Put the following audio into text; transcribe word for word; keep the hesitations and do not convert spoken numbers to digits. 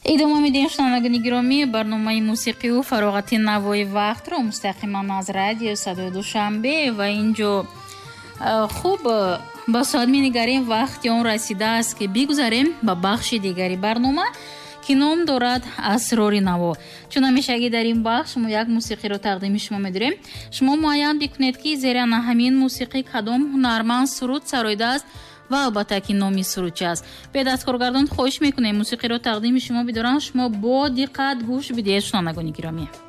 идома медиҳем шунавандагони гиромӣ, барномаи мусиқию фароғати навои вақтро мустақиман аз радио Садои Душанбе ва инҷо хуб ба соат менигарем. вақти он расидааст ки бигузарем ба бахши дигари барнома ки ном дорад асрори наво. чун ҳамешагӣ дар ин бахш мо як мусиқиро тақдими шумо медорем. шумо муайян бикунед ки зери ана ҳамин мусиқӣ кадом ҳунарманд суруд сароидааст ва албатта ки номи суруд чиаст. педасткоргардон хоҳиш мекунем мусиқиро тақдими шумо бидоранд. шумо бо диққат гӯш бидиҳед шунавандагони гиромӣ.